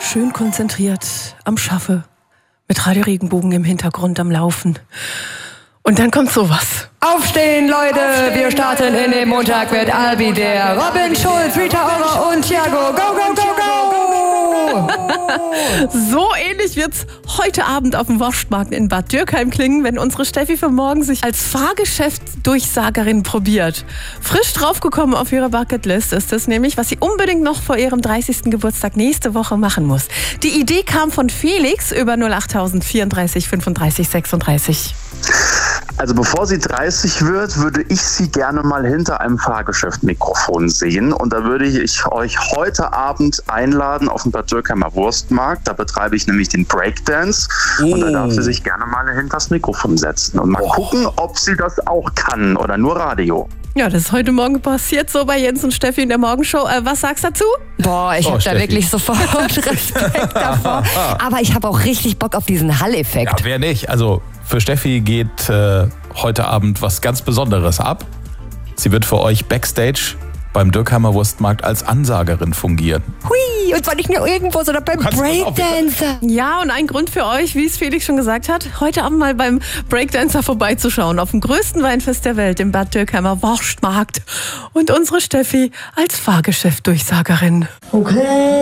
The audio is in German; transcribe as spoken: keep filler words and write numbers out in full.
schön konzentriert am Schaffe, mit Radio Regenbogen im Hintergrund am Laufen. Und dann kommt sowas. Aufstehen, Leute! Aufstehen, wir starten Leute. In den Montag mit Albi, der Robin Schulz, Rita Ora und Thiago. Go, go, go, go! So ähnlich wird's heute Abend auf dem Wurstmarkt in Bad Dürkheim klingen, wenn unsere Steffi für morgen sich als Fahrgeschäftsdurchsagerin probiert. Frisch draufgekommen auf ihre Bucketlist ist es nämlich, was sie unbedingt noch vor ihrem dreißigsten Geburtstag nächste Woche machen muss. Die Idee kam von Felix über null acht tausend vierunddreißig fünfunddreißig sechsunddreißig. Also bevor sie dreißig wird, würde ich sie gerne mal hinter einem Fahrgeschäft-Mikrofon sehen. Und da würde ich euch heute Abend einladen auf den Bad Dürkheimer Wurstmarkt. Da betreibe ich nämlich den Breakdance. Oh. Und da darf sie sich gerne mal hinter das Mikrofon setzen. Und mal oh. gucken, ob sie das auch kann oder nur Radio. Ja, das ist heute Morgen passiert, so bei Jens und Steffi in der Morgenshow. Äh, was sagst du dazu? Boah, ich oh, habe da Steffi. wirklich sofort Respekt davor. Aber ich habe auch richtig Bock auf diesen Hall-Effekt. Ja, wer nicht? Also für Steffi geht äh, heute Abend was ganz Besonderes ab. Sie wird für euch Backstage beim Dürkheimer Wurstmarkt als Ansagerin fungieren. Hui, und zwar nicht nur irgendwo, sondern beim Breakdancer. Ja, und ein Grund für euch, wie es Felix schon gesagt hat, heute Abend mal beim Breakdancer vorbeizuschauen. Auf dem größten Weinfest der Welt, im Bad Dürkheimer Wurstmarkt. Und unsere Steffi als Fahrgeschäftdurchsagerin. Okay.